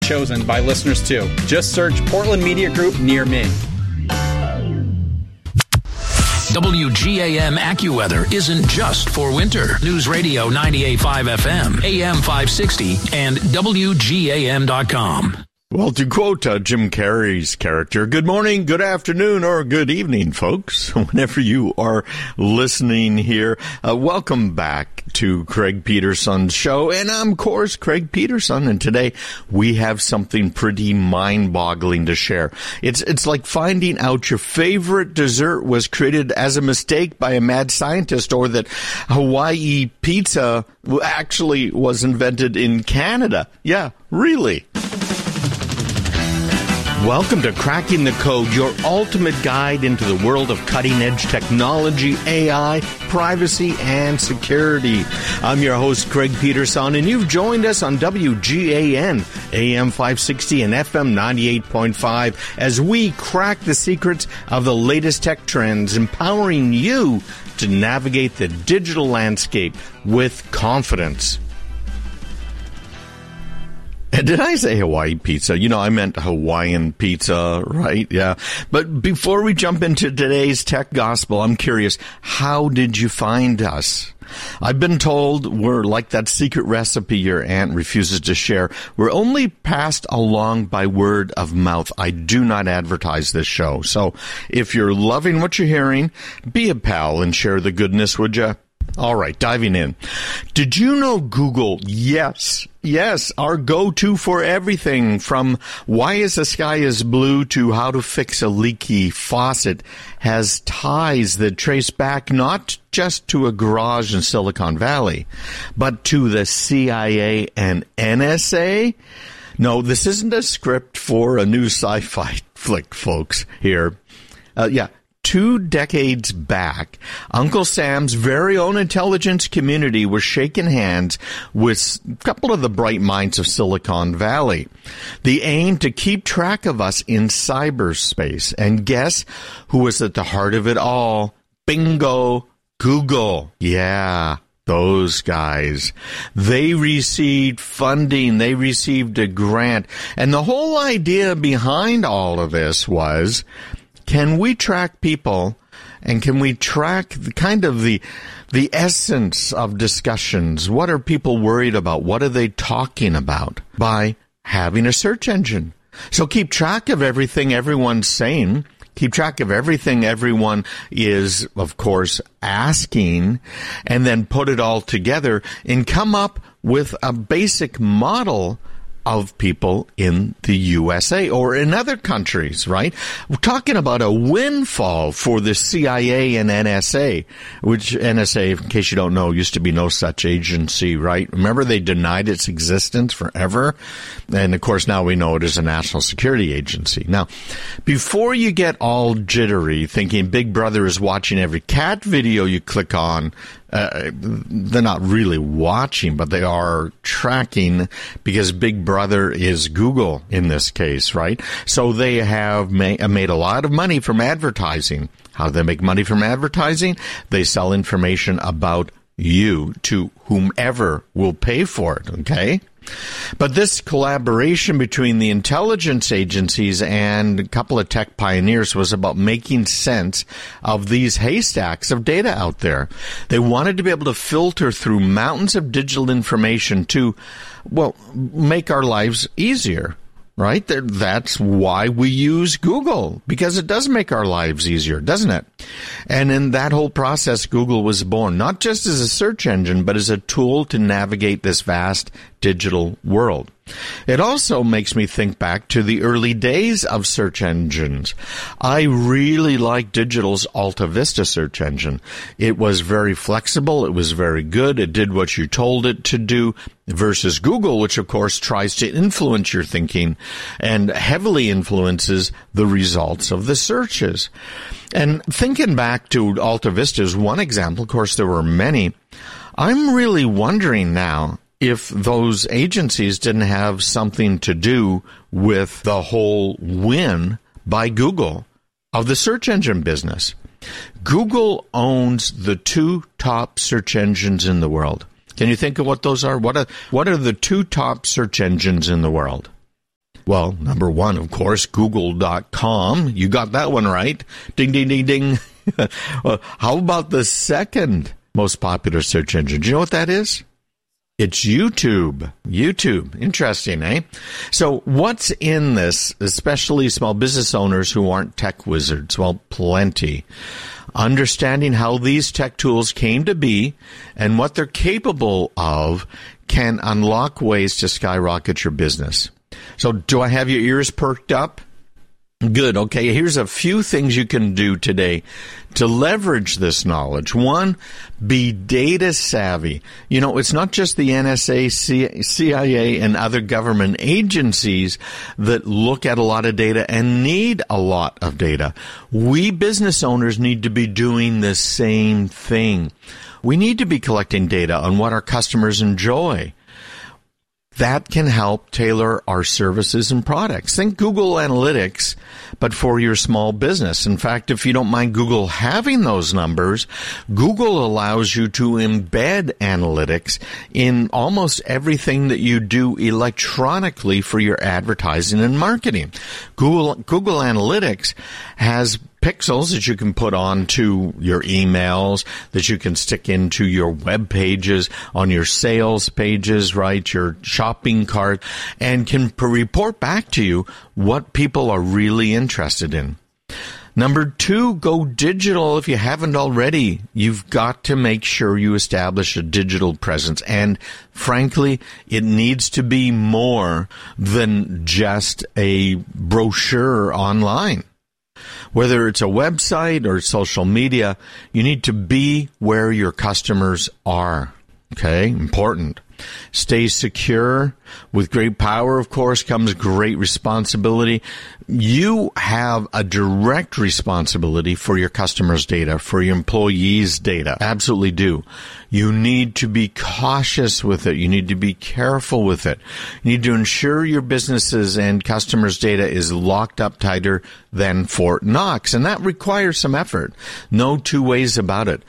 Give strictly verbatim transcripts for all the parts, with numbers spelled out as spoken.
chosen by listeners too. Just search Portland Media Group near me. W G A M AccuWeather isn't just for winter. News Radio ninety-eight point five F M, A M five sixty, and W G A M dot com. Well, to quote uh, Jim Carrey's character, good morning, good afternoon, or good evening, folks, whenever you are listening here. Uh, welcome back to Craig Peterson's show. And I'm, of course, Craig Peterson. And today we have something pretty mind-boggling to share. It's, it's like finding out your favorite dessert was created as a mistake by a mad scientist, or that Hawaii pizza actually was invented in Canada. Yeah, really. Welcome to Cracking the Code, your ultimate guide into the world of cutting-edge technology, A I, privacy, and security. I'm your host, Craig Peterson, and you've joined us on W G A N, A M five sixty, and F M ninety-eight point five as we crack the secrets of the latest tech trends, empowering you to navigate the digital landscape with confidence. And did I say Hawaii pizza? You know, I meant Hawaiian pizza, right? Yeah. But before we jump into today's tech gospel, I'm curious, how did you find us? I've been told we're like that secret recipe your aunt refuses to share. We're only passed along by word of mouth. I do not advertise this show. So if you're loving what you're hearing, be a pal and share the goodness, would you? All right, diving in. Did you know Google, yes, yes, our go-to for everything from why is the sky is blue to how to fix a leaky faucet, has ties that trace back not just to a garage in Silicon Valley, but to the C I A and N S A? No, this isn't a script for a new sci-fi flick, folks, here. Uh, yeah. Two decades back, Uncle Sam's very own intelligence community was shaking hands with a couple of the bright minds of Silicon Valley. The aim to keep track of us in cyberspace. And guess who was at the heart of it all? Bingo, Google. Yeah. Those guys, they received funding, they received a grant, and the whole idea behind all of this was, can we track people, and can we track the kind of the the essence of discussions? What are people worried about? What are they talking about? By having a search engine. So keep track of everything everyone's saying. Keep track of everything everyone is, of course, asking, and then put it all together and come up with a basic model of people in the U S A or in other countries, right? We're talking about a windfall for the C I A and N S A, which N S A, in case you don't know, used to be no such agency, right? Remember, they denied its existence forever. And of course, now we know it is a national security agency. Now, before you get all jittery thinking Big Brother is watching every cat video you click on, Uh, they're not really watching, but they are tracking, because Big Brother is Google in this case, right? So they have ma- made a lot of money from advertising. How do they make money from advertising? They sell information about you to whomever will pay for it, okay? But this collaboration between the intelligence agencies and a couple of tech pioneers was about making sense of these haystacks of data out there. They wanted to be able to filter through mountains of digital information to, well, make our lives easier. Right? That's why we use Google, because it does make our lives easier, doesn't it? And in that whole process, Google was born, not just as a search engine, but as a tool to navigate this vast digital world. It also makes me think back to the early days of search engines. I really liked Digital's Alta Vista search engine. It was very flexible. It was very good. It did what you told it to do, versus Google, which, of course, tries to influence your thinking and heavily influences the results of the searches. And thinking back to Alta Vista is one example. Of course, there were many. I'm really wondering now if those agencies didn't have something to do with the whole win by Google of the search engine business. Google owns the two top search engines in the world. Can you think of what those are? What are, what are the two top search engines in the world? Well, number one, of course, google dot com. You got that one right. Ding, ding, ding, ding. Well, how about the second most popular search engine? Do you know what that is? It's YouTube. YouTube. Interesting, eh? So what's in this, especially small business owners who aren't tech wizards? Well, plenty. Understanding how these tech tools came to be and what they're capable of can unlock ways to skyrocket your business. So do I have your ears perked up? Good. Okay, here's a few things you can do today to leverage this knowledge. One, be data savvy. You know, it's not just the N S A, C I A, and other government agencies that look at a lot of data and need a lot of data. We business owners need to be doing the same thing. We need to be collecting data on what our customers enjoy. That can help tailor our services and products. Think Google Analytics, but for your small business. In fact, if you don't mind Google having those numbers, Google allows you to embed analytics in almost everything that you do electronically for your advertising and marketing. Google, Google Analytics has pixels that you can put onto your emails, that you can stick into your web pages, on your sales pages, right, your shopping cart, and can report back to you what people are really interested in. Number two, go digital. If you haven't already, you've got to make sure you establish a digital presence. And frankly, it needs to be more than just a brochure online. Whether it's a website or social media, you need to be where your customers are. Okay, important. Stay secure. With great power, of course, comes great responsibility. You have a direct responsibility for your customers' data, for your employees' data. Absolutely do. You need to be cautious with it. You need to be careful with it. You need to ensure your businesses and customers' data is locked up tighter than Fort Knox, and that requires some effort. No two ways about it.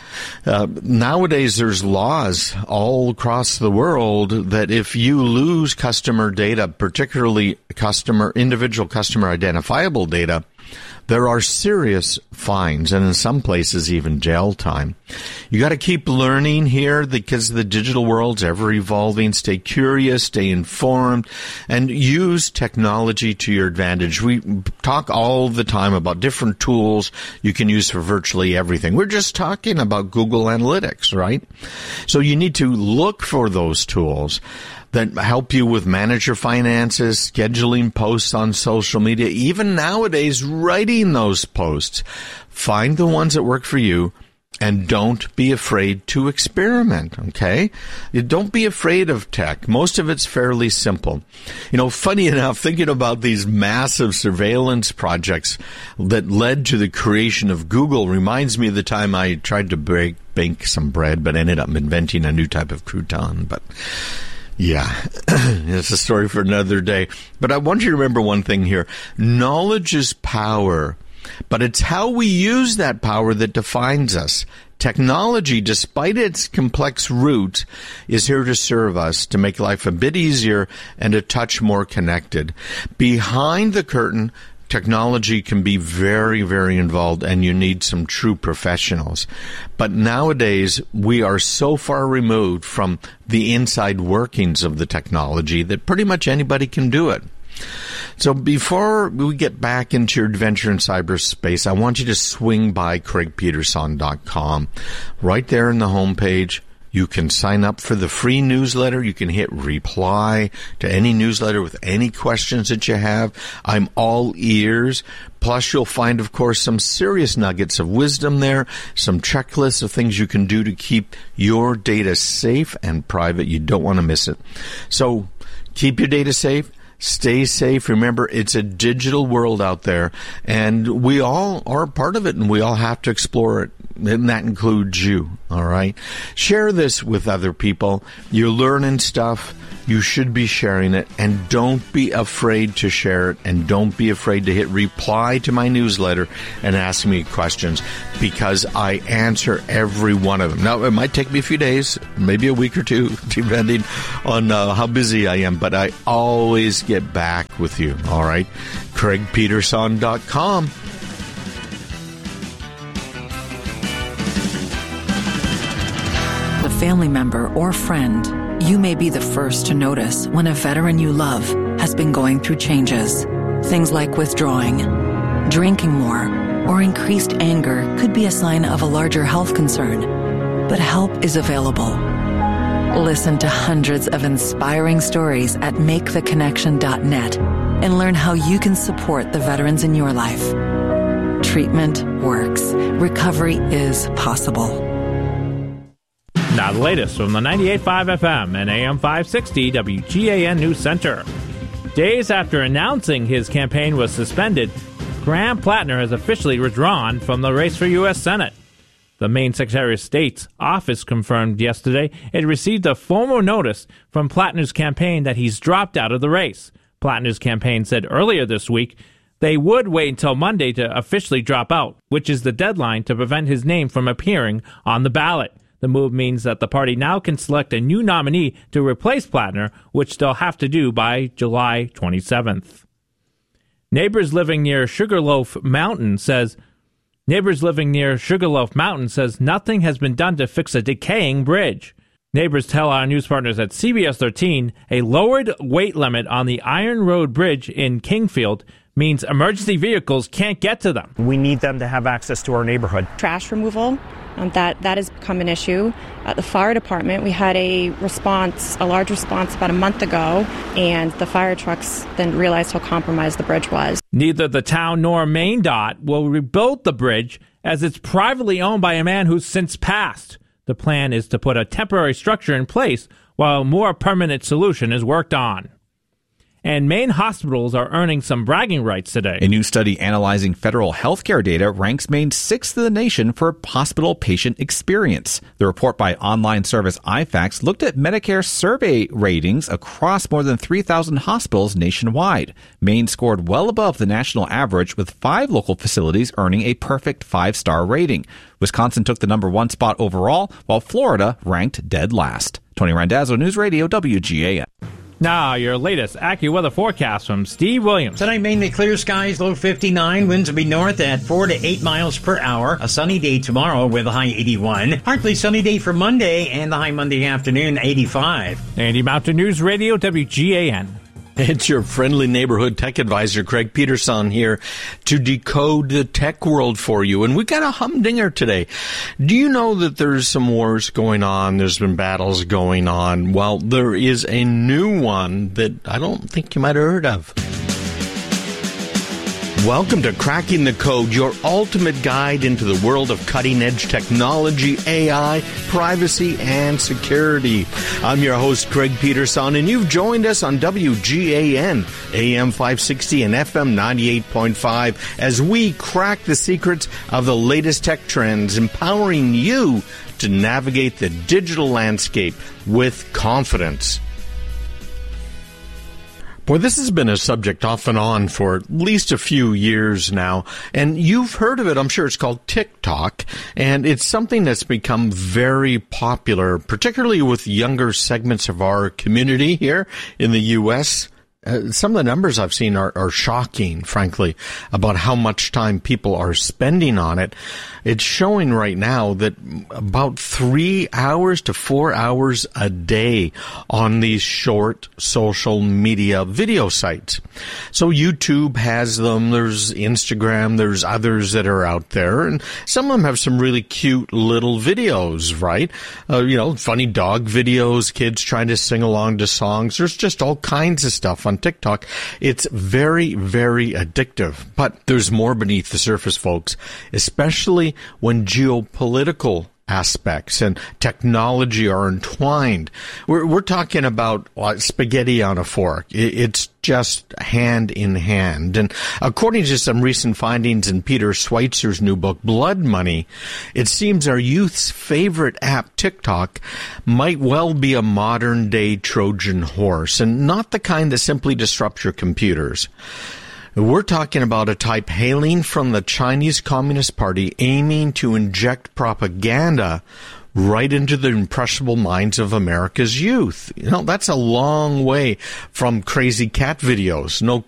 Uh, nowadays, there's laws all across the world that if you lose customer data, particularly customer, individual customer identifiable data, there are serious fines and in some places even jail time. You got to keep learning here because the digital world's ever evolving. Stay curious, stay informed, and use technology to your advantage. We talk all the time about different tools you can use for virtually everything. We're just talking about Google Analytics, right? So you need to look for those tools that help you with manage your finances, scheduling posts on social media, even nowadays writing those posts. Find the ones that work for you and don't be afraid to experiment, okay? Don't be afraid of tech. Most of it's fairly simple. You know, funny enough, thinking about these massive surveillance projects that led to the creation of Google reminds me of the time I tried to break, bake some bread but ended up inventing a new type of crouton, but yeah, it's a story for another day. But I want you to remember one thing here. Knowledge is power, but it's how we use that power that defines us. Technology, despite its complex roots, is here to serve us, to make life a bit easier and a touch more connected. Behind the curtain, technology can be very, very involved, and you need some true professionals. But nowadays, we are so far removed from the inside workings of the technology that pretty much anybody can do it. So before we get back into your adventure in cyberspace, I want you to swing by Craig Peterson dot com. Right there in the homepage, you can sign up for the free newsletter. You can hit reply to any newsletter with any questions that you have. I'm all ears. Plus, you'll find, of course, some serious nuggets of wisdom there, some checklists of things you can do to keep your data safe and private. You don't want to miss it. So keep your data safe. Stay safe. Remember, it's a digital world out there, and we all are part of it, and we all have to explore it and that includes you, all right? Share this with other people. You're learning stuff. You should be sharing it, and don't be afraid to share it, and don't be afraid to hit reply to my newsletter and ask me questions, because I answer every one of them. Now, it might take me a few days, maybe a week or two, depending on uh, how busy I am, but I always get back with you, all right? Craig Peterson dot com. A family member or friend, you may be the first to notice when a veteran you love has been going through changes. Things like withdrawing, drinking more, or increased anger could be a sign of a larger health concern. But help is available. Listen to hundreds of inspiring stories at make the connection dot net and learn how you can support the veterans in your life. Treatment works. Recovery is possible. Now the latest from the ninety-eight point five F M and A M five sixty W G A N News Center. Days after announcing his campaign was suspended, Graham Plattner has officially withdrawn from the race for U S Senate. The Maine Secretary of State's office confirmed yesterday it received a formal notice from Plattner's campaign that he's dropped out of the race. Plattner's campaign said earlier this week they would wait until Monday to officially drop out, which is the deadline to prevent his name from appearing on the ballot. The move means that the party now can select a new nominee to replace Plattner, which they'll have to do by July twenty-seventh. Neighbors living near Sugarloaf Mountain says Neighbors living near Sugarloaf Mountain says nothing has been done to fix a decaying bridge. Neighbors tell our news partners at C B S thirteen a lowered weight limit on the Iron Road Bridge in Kingfield means emergency vehicles can't get to them. We need them to have access to our neighborhood. Trash removal, um, that, that has become an issue. At the fire department, we had a response, a large response about a month ago, and the fire trucks then realized how compromised the bridge was. Neither the town nor MainDOT will rebuild the bridge as it's privately owned by a man who's since passed. The plan is to put a temporary structure in place while a more permanent solution is worked on. And Maine hospitals are earning some bragging rights today. A new study analyzing federal healthcare data ranks Maine sixth in the nation for hospital patient experience. The report by online service I FACS looked at Medicare survey ratings across more than three thousand hospitals nationwide. Maine scored well above the national average, with five local facilities earning a perfect five-star rating. Wisconsin took the number one spot overall, while Florida ranked dead last. Tony Randazzo, News Radio, W G A N. Now, your latest AccuWeather forecast from Steve Williams. Tonight, mainly clear skies, low fifty-nine. Winds will be north at four to eight miles per hour. A sunny day tomorrow with a high eighty-one. Partly sunny day for Monday and the high Monday afternoon, eighty-five. Andy Mountain News Radio, W G A N. It's your friendly neighborhood tech advisor, Craig Peterson, here to decode the tech world for you. And we got a humdinger today. Do you know that there's some wars going on? There's been battles going on. Well, there is a new one that I don't think you might have heard of. Welcome to Cracking the Code, your ultimate guide into the world of cutting-edge technology, A I, privacy, and security. I'm your host, Craig Peterson, and you've joined us on W G A N, A M five sixty and F M ninety-eight point five, as we crack the secrets of the latest tech trends, empowering you to navigate the digital landscape with confidence. Boy, this has been a subject off and on for at least a few years now, and you've heard of it. I'm sure it's called TikTok, and it's something that's become very popular, particularly with younger segments of our community here in the U S Uh, some of the numbers I've seen are, are shocking, frankly, about how much time people are spending on it. It's showing right now that about three hours to four hours a day on these short social media video sites. So YouTube has them, there's Instagram, there's others that are out there, and some of them have some really cute little videos, right? Uh, you know, funny dog videos, kids trying to sing along to songs. There's just all kinds of stuff on TikTok. It's very, very addictive. But there's more beneath the surface, folks, especially when geopolitical aspects and technology are entwined. We're, we're talking about uh, spaghetti on a fork. It, it's just hand in hand. And according to some recent findings in Peter Schweitzer's new book, Blood Money, it seems our youth's favorite app, TikTok, might well be a modern-day Trojan horse, and not the kind that simply disrupts your computers. We're talking about a type hailing from the Chinese Communist Party aiming to inject propaganda right into the impressionable minds of America's youth. You know, that's a long way from crazy cat videos, no